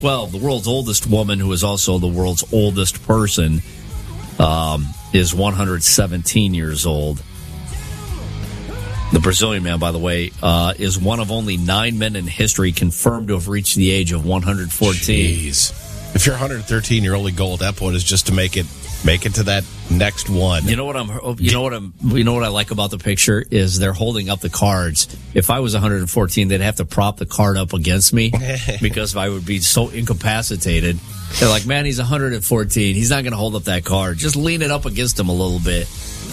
12. The world's oldest woman, who is also the world's oldest person, is 117 years old. The Brazilian man, by the way, is one of only 9 men in history confirmed to have reached the age of 114. Jeez. If you're 113, your only goal at that point is just to make it to that next one. You know what I like about the picture is they're holding up the cards. If I was 114, they'd have to prop the card up against me because I would be so incapacitated. They're like, man, he's 114. He's not going to hold up that card. Just lean it up against him a little bit.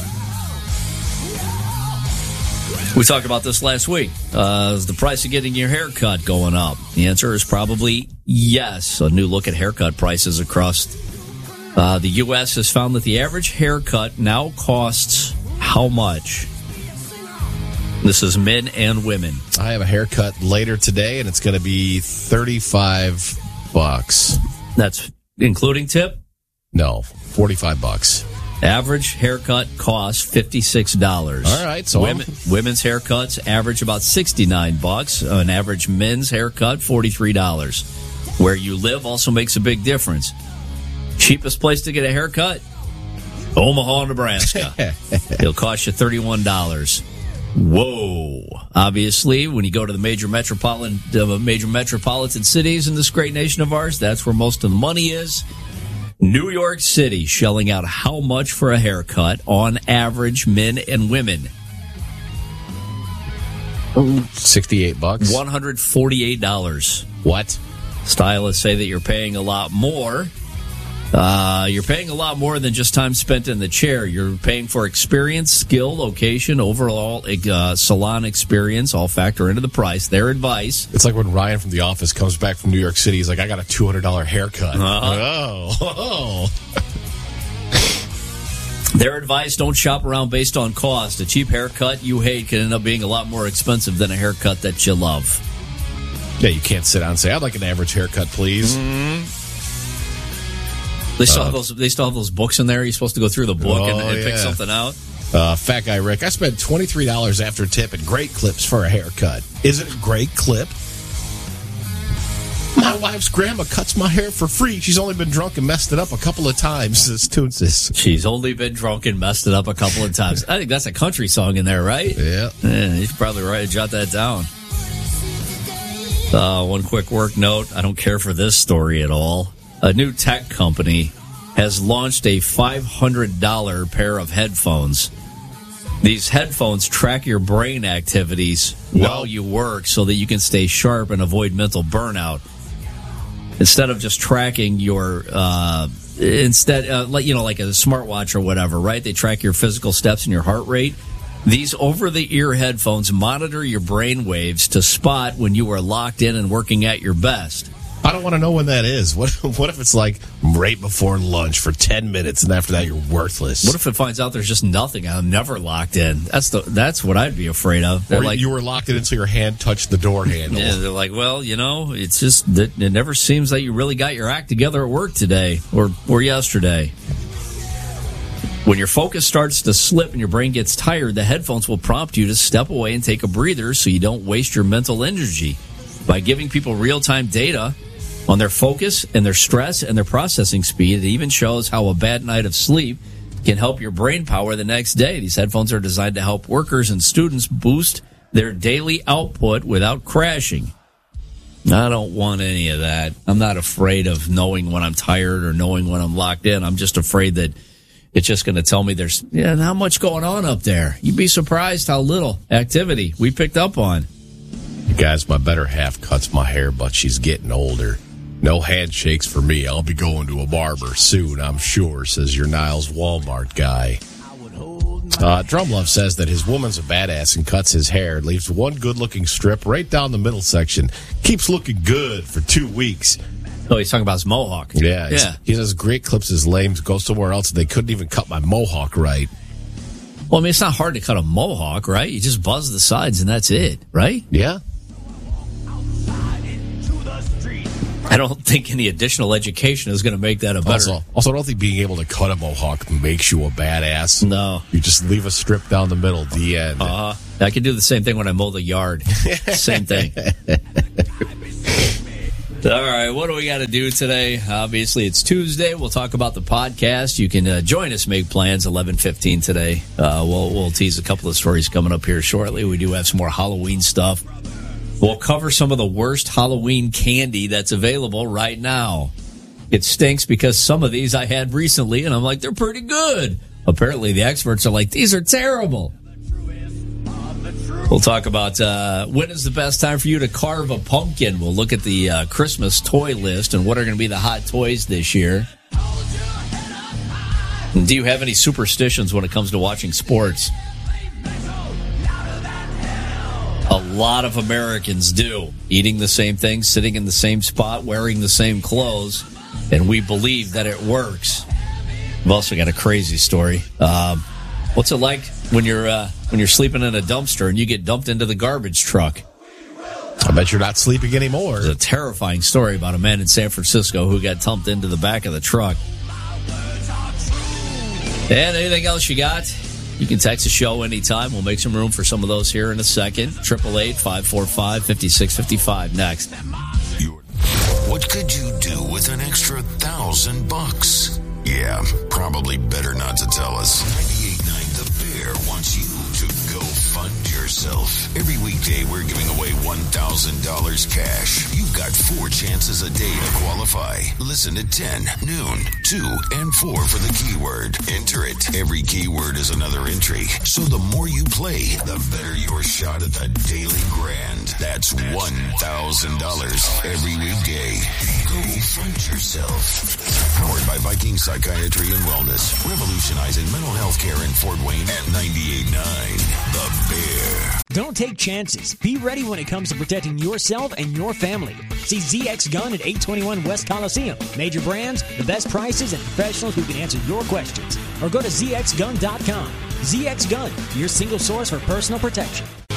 We talked about this last week. Is the price of getting your hair cut going up? The answer is probably yes. A new look at haircut prices across the U.S. has found that the average haircut now costs how much? This is men and women. I have a haircut later today, and it's going to be $35. That's including tip? No, $45. Average haircut costs $56. All right, so women's haircuts average about $69. An average men's haircut $43. Where you live also makes a big difference. Cheapest place to get a haircut? Omaha, Nebraska. It'll cost you $31. Whoa. Obviously, when you go to the major metropolitan cities in this great nation of ours, that's where most of the money is. New York City shelling out how much for a haircut on average, men and women? $68. $148. What? Stylists say that you're paying a lot more. You're paying a lot more than just time spent in the chair. You're paying for experience, skill, location, overall salon experience, all factor into the price. Their advice. It's like when Ryan from The Office comes back from New York City. He's like, I got a $200 haircut. Their advice, don't shop around based on cost. A cheap haircut you hate can end up being a lot more expensive than a haircut that you love. Yeah, you can't sit down and say, I'd like an average haircut, please. Mm-hmm. They still have those books in there. You're supposed to go through the book and pick something out. Fat Guy Rick, I spent $23 after tip at Great Clips for a haircut. Is it a great clip? My wife's grandma cuts my hair for free. She's only been drunk and messed it up a couple of times, says Toonsis. She's only been drunk and messed it up a couple of times. I think that's a country song in there, right? Yeah. You should probably jot that down. One quick work note. I don't care for this story at all. A new tech company has launched a $500 pair of headphones. These headphones track your brain activities while you work so that you can stay sharp and avoid mental burnout. Instead of just tracking your, like a smartwatch or whatever, right? They track your physical steps and your heart rate. These over-the-ear headphones monitor your brain waves to spot when you are locked in and working at your best. I don't want to know when that is. What if it's like right before lunch for 10 minutes and after that you're worthless? What if it finds out there's just nothing? I'm never locked in. That's what I'd be afraid of. They're like, you were locked in until your hand touched the door handle. Yeah, they're like, well, it's just that it never seems that you really got your act together at work today or yesterday. When your focus starts to slip and your brain gets tired, the headphones will prompt you to step away and take a breather so you don't waste your mental energy. By giving people real-time data on their focus and their stress and their processing speed, it even shows how a bad night of sleep can help your brain power the next day. These headphones are designed to help workers and students boost their daily output without crashing. I don't want any of that. I'm not afraid of knowing when I'm tired or knowing when I'm locked in. I'm just afraid that it's just going to tell me there's not much going on up there. You'd be surprised how little activity we picked up on. Guys, my better half cuts my hair, but she's getting older. No handshakes for me. I'll be going to a barber soon, I'm sure, says your Niles Walmart guy. Drumlove says that his woman's a badass and cuts his hair, leaves one good-looking strip right down the middle section. Keeps looking good for 2 weeks. Oh, he's talking about his mohawk. Yeah. He says Great Clips is lame. Go somewhere else. They couldn't even cut my mohawk right. Well, I mean, it's not hard to cut a mohawk, right? You just buzz the sides and that's it, right? Yeah. I don't think any additional education is going to make that a better. Also, I don't think being able to cut a mohawk makes you a badass. No. You just leave a strip down the middle, the end. I can do the same thing when I mow the yard. Same thing. All right, what do we got to do today? Obviously, it's Tuesday. We'll talk about the podcast. You can join us, make plans, 11:15 today. We'll tease a couple of stories coming up here shortly. We do have some more Halloween stuff. We'll cover some of the worst Halloween candy that's available right now. It stinks because some of these I had recently, and I'm like, they're pretty good. Apparently, the experts are like, these are terrible. We'll talk about when is the best time for you to carve a pumpkin. We'll look at the Christmas toy list and what are going to be the hot toys this year. And do you have any superstitions when it comes to watching sports? A lot of Americans do. Eating the same thing, sitting in the same spot, wearing the same clothes, and we believe that it works. We've also got a crazy story. What's it like when you're sleeping in a dumpster and you get dumped into the garbage truck? I bet you're not sleeping anymore. It's a terrifying story about a man in San Francisco who got dumped into the back of the truck. And anything else you got? You can text the show anytime. We'll make some room for some of those here in a second. 888-545-5655 next. What could you do with an extra $1,000? Yeah, probably better not to tell us. 98.9 The Bear wants you to go fund yourself. Every weekday, we're giving away $1,000 cash. You've got 4 chances a day to qualify. Listen at 10, noon, 2, and 4 for the keyword. Enter it. Every keyword is another entry. So the more you play, the better your shot at the daily grand. That's $1,000 every weekday. Go fund yourself. Powered by Viking Psychiatry and Wellness. Revolutionizing mental health care in Fort Wayne at 98.9 The Bear. Don't take chances. Be ready when it comes to protecting yourself and your family. See ZX Gun at 821 West Coliseum. Major brands, the best prices, and professionals who can answer your questions. Or go to ZXGun.com. ZX Gun, your single source for personal protection.